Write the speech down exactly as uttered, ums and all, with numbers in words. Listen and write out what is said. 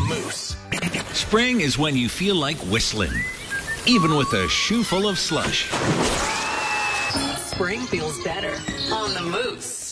Moose. Spring is when you feel like whistling, even with a shoe full of slush. Spring feels better on the Moose.